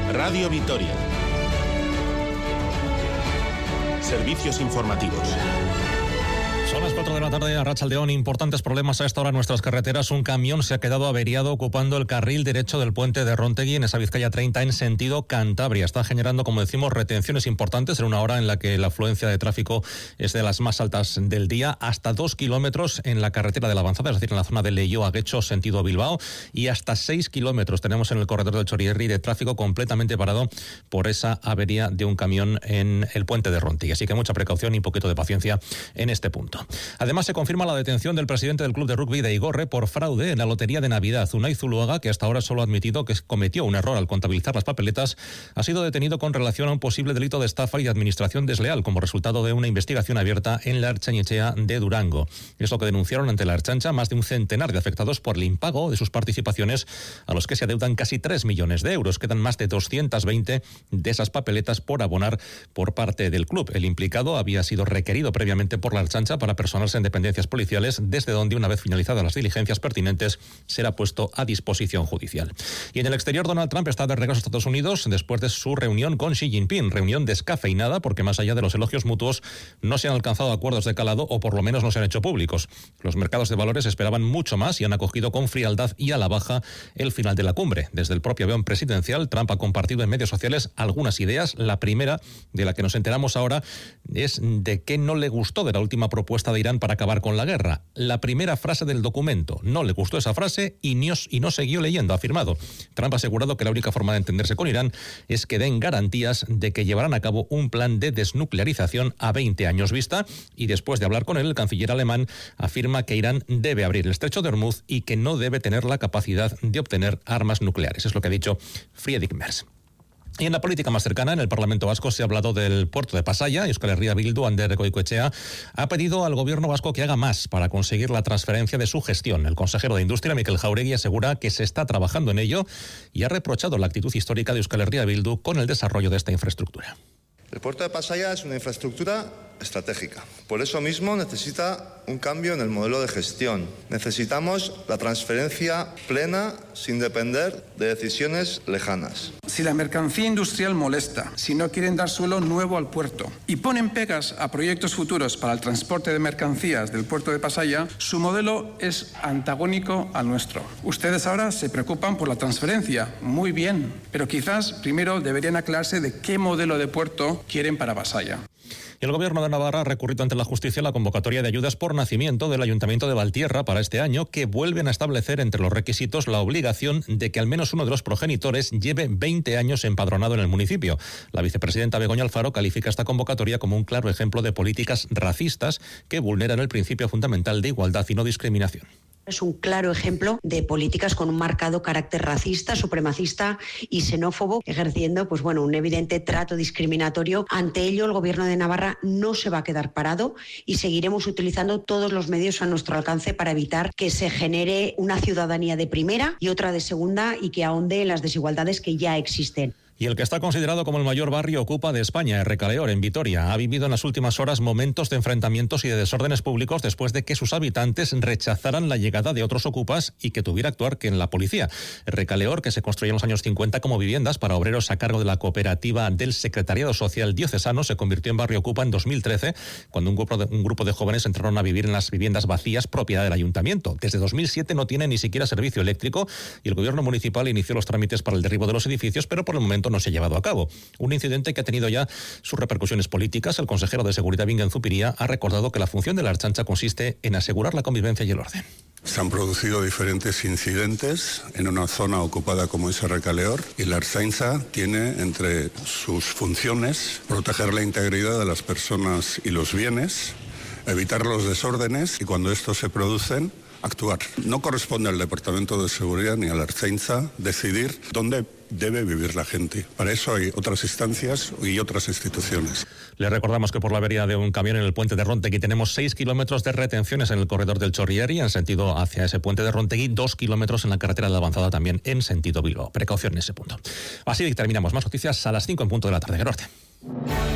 Radio Vitoria. Servicios informativos. Son las 4 de la tarde, Arratsaldeón. Importantes problemas a esta hora en nuestras carreteras. Un camión se ha quedado averiado ocupando el carril derecho del puente de Rontegui en esa Vizcaya 30 en sentido Cantabria. Está generando, como decimos, retenciones importantes en una hora en la que la afluencia de tráfico es de las más altas del día. Hasta 2 kilómetros en la carretera de la Avanzada, es decir, en la zona de Leyo a Guecho, sentido Bilbao. Y hasta 6 kilómetros tenemos en el corredor del Chorierri de tráfico completamente parado por esa avería de un camión en el puente de Rontegui. Así que mucha precaución y un poquito de paciencia en este punto. Además, se confirma la detención del presidente del club de rugby de Igorre por fraude en la lotería de Navidad. Unai Zuluaga, que hasta ahora solo ha admitido que cometió un error al contabilizar las papeletas, ha sido detenido con relación a un posible delito de estafa y administración desleal como resultado de una investigación abierta en la Ertzaintza de Durango. Es lo que denunciaron ante la Ertzaintza más de un centenar de afectados por el impago de sus participaciones, a los que se adeudan casi 3 millones de euros. Quedan más de 220 de esas papeletas por abonar por parte del club. El implicado había sido requerido previamente por la Ertzaintza para personarse en dependencias policiales, desde donde, una vez finalizadas las diligencias pertinentes, será puesto a disposición judicial. Y en el exterior, Donald Trump está de regreso a Estados Unidos después de su reunión con Xi Jinping, reunión descafeinada porque más allá de los elogios mutuos no se han alcanzado acuerdos de calado, o por lo menos no se han hecho públicos. Los mercados de valores esperaban mucho más y han acogido con frialdad y a la baja el final de la cumbre. Desde el propio avión presidencial, Trump ha compartido en medios sociales algunas ideas. La primera, de la que nos enteramos ahora, es de qué no le gustó de la última propuesta de Irán para acabar con la guerra. La primera frase del documento. No le gustó esa frase y no siguió leyendo, ha afirmado. Trump ha asegurado que la única forma de entenderse con Irán es que den garantías de que llevarán a cabo un plan de desnuclearización a 20 años vista, y después de hablar con él, el canciller alemán afirma que Irán debe abrir el estrecho de Hormuz y que no debe tener la capacidad de obtener armas nucleares. Es lo que ha dicho Friedrich Merz. Y en la política más cercana, en el Parlamento Vasco, se ha hablado del puerto de Pasaia. Euskal Herria Bildu, Ander Goikoetxea, ha pedido al gobierno vasco que haga más para conseguir la transferencia de su gestión. El consejero de Industria, Mikel Jauregui, asegura que se está trabajando en ello y ha reprochado la actitud histórica de Euskal Herria Bildu con el desarrollo de esta infraestructura. El puerto de Pasaia es una infraestructura estratégica. Por eso mismo necesita un cambio en el modelo de gestión. Necesitamos la transferencia plena sin depender de decisiones lejanas. Si la mercancía industrial molesta, si no quieren dar suelo nuevo al puerto y ponen pegas a proyectos futuros para el transporte de mercancías del puerto de Pasaia, su modelo es antagónico al nuestro. Ustedes ahora se preocupan por la transferencia. Muy bien, pero quizás primero deberían aclararse de qué modelo de puerto quieren para Pasaia. Y el Gobierno de Navarra ha recurrido ante la justicia la convocatoria de ayudas por nacimiento del Ayuntamiento de Valtierra para este año, que vuelven a establecer entre los requisitos la obligación de que al menos uno de los progenitores lleve 20 años empadronado en el municipio. La vicepresidenta Begoña Alfaro califica esta convocatoria como un claro ejemplo de políticas racistas que vulneran el principio fundamental de igualdad y no discriminación. Es un claro ejemplo de políticas con un marcado carácter racista, supremacista y xenófobo, ejerciendo un evidente trato discriminatorio. Ante ello, el Gobierno de Navarra no se va a quedar parado y seguiremos utilizando todos los medios a nuestro alcance para evitar que se genere una ciudadanía de primera y otra de segunda, y que ahonde en las desigualdades que ya existen. Y el que está considerado como el mayor barrio ocupa de España, Recaleor, en Vitoria, ha vivido en las últimas horas momentos de enfrentamientos y de desórdenes públicos después de que sus habitantes rechazaran la llegada de otros ocupas y que tuviera que actuar en la policía. Recaleor, que se construyó en los años 50 como viviendas para obreros a cargo de la cooperativa del Secretariado Social Diocesano, se convirtió en barrio ocupa en 2013, cuando un grupo de jóvenes entraron a vivir en las viviendas vacías propiedad del ayuntamiento. Desde 2007 no tiene ni siquiera servicio eléctrico y el gobierno municipal inició los trámites para el derribo de los edificios, pero por el momento no se ha llevado a cabo. Un incidente que ha tenido ya sus repercusiones políticas. El consejero de Seguridad, Bingen Zupiria, ha recordado que la función de la Ertzaintza consiste en asegurar la convivencia y el orden. Se han producido diferentes incidentes en una zona ocupada como es Recaleor, y la Ertzaintza tiene entre sus funciones proteger la integridad de las personas y los bienes, evitar los desórdenes y, cuando estos se producen, actuar. No corresponde al Departamento de Seguridad ni a la Ertzaintza decidir dónde debe vivir la gente. Para eso hay otras instancias y otras instituciones. Le recordamos que por la avería de un camión en el puente de Rontegui tenemos 6 kilómetros de retenciones en el corredor del Chorierri en sentido hacia ese puente de Rontegui, 2 kilómetros en la carretera de la Avanzada también en sentido Bilbao. Precaución en ese punto. Así terminamos. Más noticias a las 5 en punto de la tarde. Gerorte.